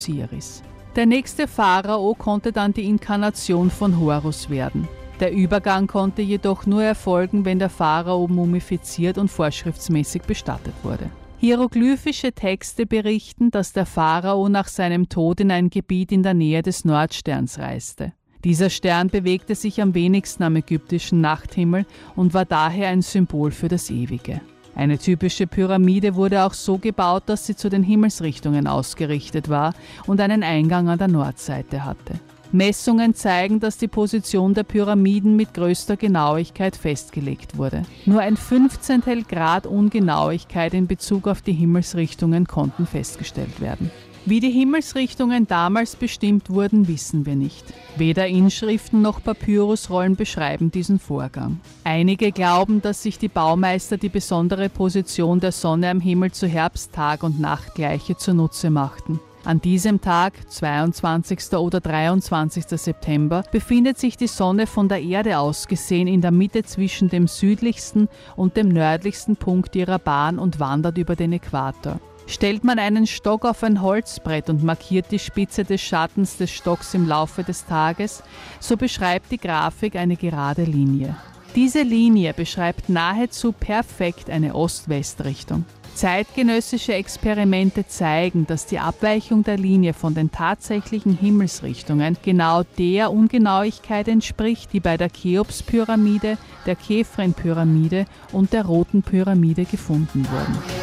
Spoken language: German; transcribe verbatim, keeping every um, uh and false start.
Osiris. Der nächste Pharao konnte dann die Inkarnation von Horus werden. Der Übergang konnte jedoch nur erfolgen, wenn der Pharao mumifiziert und vorschriftsmäßig bestattet wurde. Hieroglyphische Texte berichten, dass der Pharao nach seinem Tod in ein Gebiet in der Nähe des Nordsterns reiste. Dieser Stern bewegte sich am wenigsten am ägyptischen Nachthimmel und war daher ein Symbol für das Ewige. Eine typische Pyramide wurde auch so gebaut, dass sie zu den Himmelsrichtungen ausgerichtet war und einen Eingang an der Nordseite hatte. Messungen zeigen, dass die Position der Pyramiden mit größter Genauigkeit festgelegt wurde. Nur ein Fünfzehntel Grad Ungenauigkeit in Bezug auf die Himmelsrichtungen konnten festgestellt werden. Wie die Himmelsrichtungen damals bestimmt wurden, wissen wir nicht. Weder Inschriften noch Papyrusrollen beschreiben diesen Vorgang. Einige glauben, dass sich die Baumeister die besondere Position der Sonne am Himmel zu Herbst-, Tag- und Nachtgleiche zunutze machten. An diesem Tag, zweiundzwanzigsten oder dreiundzwanzigsten September, befindet sich die Sonne von der Erde aus gesehen in der Mitte zwischen dem südlichsten und dem nördlichsten Punkt ihrer Bahn und wandert über den Äquator. Stellt man einen Stock auf ein Holzbrett und markiert die Spitze des Schattens des Stocks im Laufe des Tages, so beschreibt die Grafik eine gerade Linie. Diese Linie beschreibt nahezu perfekt eine Ost-West-Richtung. Zeitgenössische Experimente zeigen, dass die Abweichung der Linie von den tatsächlichen Himmelsrichtungen genau der Ungenauigkeit entspricht, die bei der Cheops-Pyramide, der Khephren-Pyramide und der Roten Pyramide gefunden wurden.